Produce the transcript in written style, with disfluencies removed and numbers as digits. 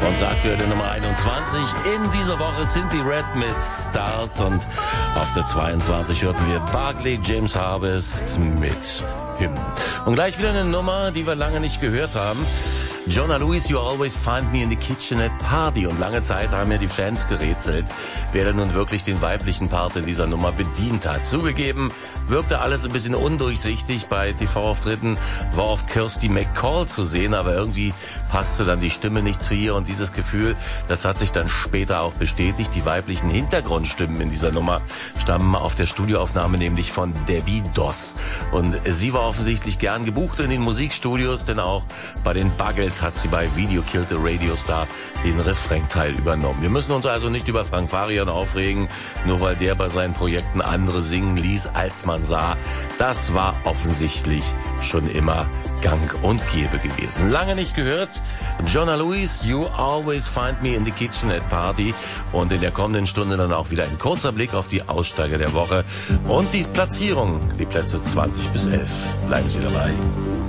Unsere aktuelle Nummer 21. In dieser Woche sind die Red mit Stars und auf der 22 hörten wir Barclay James Harvest mit Him. Und gleich wieder eine Nummer, die wir lange nicht gehört haben. Jona Lewie, You Always Find Me in the Kitchen at Party. Und lange Zeit haben ja die Fans gerätselt, wer denn nun wirklich den weiblichen Part in dieser Nummer bedient hat. Zugegeben, wirkte alles ein bisschen undurchsichtig. Bei TV-Auftritten war oft Kirsty McCall zu sehen, aber irgendwie passte dann die Stimme nicht zu ihr. Und dieses Gefühl, das hat sich dann später auch bestätigt. Die weiblichen Hintergrundstimmen in dieser Nummer stammen auf der Studioaufnahme nämlich von Debbie Doss. Und sie war offensichtlich gern gebucht in den Musikstudios, denn auch bei den Buggles hat sie bei Video Killed the Radio Star den Refrain-Teil übernommen. Wir müssen uns also nicht über Frank Farian aufregen, nur weil der bei seinen Projekten andere singen ließ, als man sah. Das war offensichtlich schon immer gang und gäbe gewesen. Lange nicht gehört. Jona Lewie, You Always Find Me in the Kitchen at Party. Und in der kommenden Stunde dann auch wieder ein kurzer Blick auf die Aussteiger der Woche und die Platzierung, die Plätze 20 bis 11. Bleiben Sie dabei.